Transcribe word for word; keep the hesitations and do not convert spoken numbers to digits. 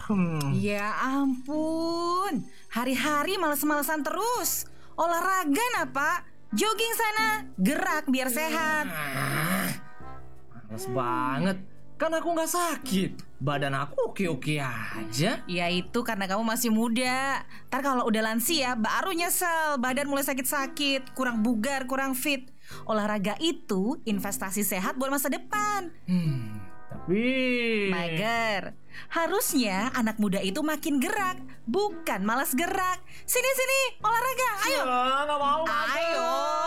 Hmm. Ya ampun, hari-hari males-malesan terus. Olahraga nah Pak, jogging sana, gerak biar sehat. Males banget. Kan aku gak sakit. Badan aku oke-oke aja. Ya itu karena kamu masih muda. Ntar kalau udah lansia baru nyesel, badan mulai sakit-sakit, kurang bugar, kurang fit. Olahraga itu investasi sehat buat masa depan. Hmm, tapi... Mager. Harusnya anak muda itu makin gerak, bukan malas gerak. Sini-sini, olahraga, ayo. Ya, gak mau. Ayo.